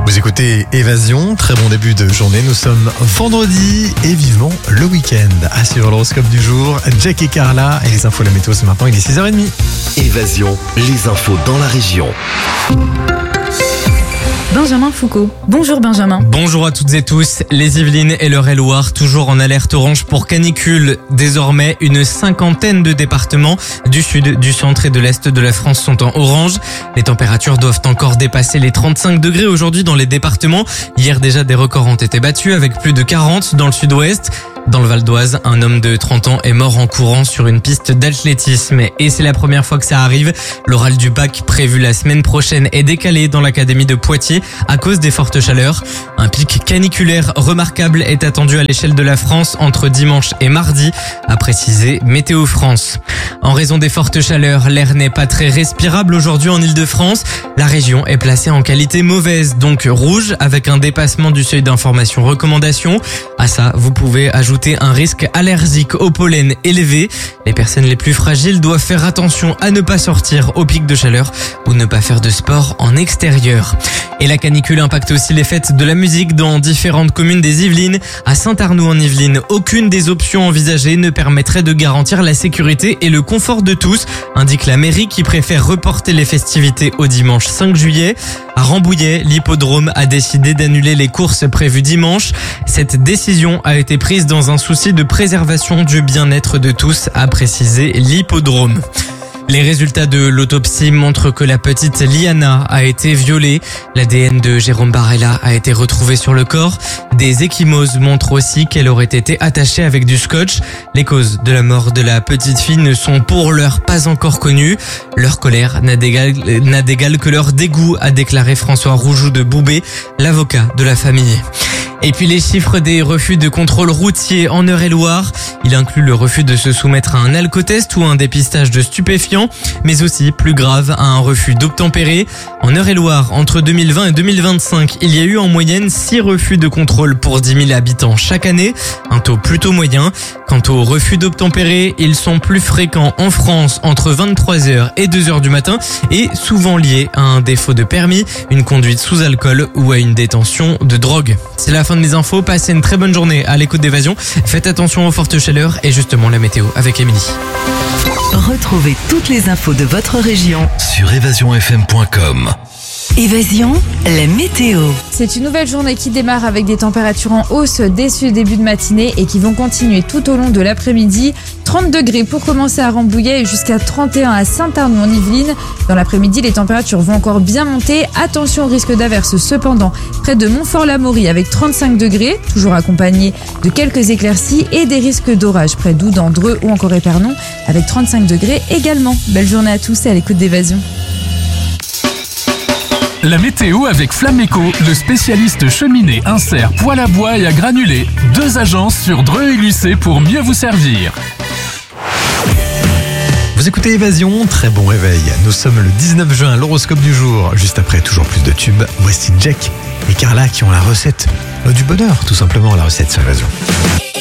Vous écoutez Évasion, très bon début de journée, nous sommes vendredi et vivement le week-end. À suivre l'horoscope du jour, Jack et Carla et les infos de la météo ce matin, il est 6h30. Évasion, les infos dans la région. Benjamin Foucault. Bonjour Benjamin. Bonjour à toutes et tous. Les Yvelines et l'Eure-et-Loir toujours en alerte orange pour canicule. Désormais, une cinquantaine de départements du sud, du centre et de l'est de la France sont en orange. Les températures doivent encore dépasser les 35 degrés aujourd'hui dans les départements. Hier déjà, des records ont été battus avec plus de 40 dans le sud-ouest. Dans le Val d'Oise, un homme de 30 ans est mort en courant sur une piste d'athlétisme. Et c'est la première fois que ça arrive. L'oral du bac prévu la semaine prochaine est décalé dans l'académie de Poitiers à cause des fortes chaleurs. Un pic caniculaire remarquable est attendu à l'échelle de la France entre dimanche et mardi, a précisé Météo France. En raison des fortes chaleurs, l'air n'est pas très respirable aujourd'hui en Ile-de-France. La région est placée en qualité mauvaise, donc rouge, avec un dépassement du seuil d'information recommandation. À ça, vous pouvez ajouter un risque allergique au pollen élevé. Les personnes les plus fragiles doivent faire attention à ne pas sortir au pic de chaleur ou ne pas faire de sport en extérieur. Et la canicule impacte aussi les fêtes de la musique dans différentes communes des Yvelines. À Saint-Arnoult en Yvelines, aucune des options envisagées ne permettrait de garantir la sécurité et le confort de tous, indique la mairie qui préfère reporter les festivités au dimanche 5 juillet. À Rambouillet, l'hippodrome a décidé d'annuler les courses prévues dimanche. Cette décision a été prise dans un souci de préservation du bien-être de tous, a précisé l'hippodrome. Les résultats de l'autopsie montrent que la petite Liana a été violée. L'ADN de Jérôme Barella a été retrouvé sur le corps. Des ecchymoses montrent aussi qu'elle aurait été attachée avec du scotch. Les causes de la mort de la petite fille ne sont pour l'heure pas encore connues. Leur colère n'a d'égal que leur dégoût, a déclaré François Roujoux de Boubé, l'avocat de la famille. Et puis les chiffres des refus de contrôle routier en Eure-et-Loir. Il inclut le refus de se soumettre à un alcotest ou un dépistage de stupéfiants, mais aussi, plus grave, à un refus d'obtempérer. En Eure-et-Loir, entre 2020 et 2025, il y a eu en moyenne 6 refus de contrôle pour 10 000 habitants chaque année, un taux plutôt moyen. Quant aux refus d'obtempérer, ils sont plus fréquents en France entre 23h et 2h du matin et souvent liés à un défaut de permis, une conduite sous alcool ou à une détention de drogue. C'est la fin de mes infos, passez une très bonne journée à l'écoute d'Évasion. Faites attention aux fortes chaleurs et justement la météo avec Émilie. Retrouvez toutes les infos de votre région Sur évasionfm.com. Évasion, la météo. C'est une nouvelle journée qui démarre avec des températures en hausse dès ce début de matinée et qui vont continuer tout au long de l'après-midi. 30 degrés pour commencer à Rambouillet et jusqu'à 31 à Saint-Arnoult en Yvelines. Dans l'après-midi, les températures vont encore bien monter. Attention au risque d'averse cependant près de Montfort-l'Amaury avec 35 degrés, toujours accompagné de quelques éclaircies et des risques d'orage près d'Oudan, Dreux ou encore Épernon avec 35 degrés également. Belle journée à tous et à l'écoute d'Évasion. La météo avec Flameco, le spécialiste cheminée, insert, poêle à bois et à granulés. 2 agences sur Dreux et Lucé pour mieux vous servir. Vous écoutez Évasion, très bon réveil. Nous sommes le 19 juin, l'horoscope du jour. Juste après, toujours plus de tubes. Voici Jack et Carla qui ont la recette du bonheur, tout simplement la recette sur Évasion.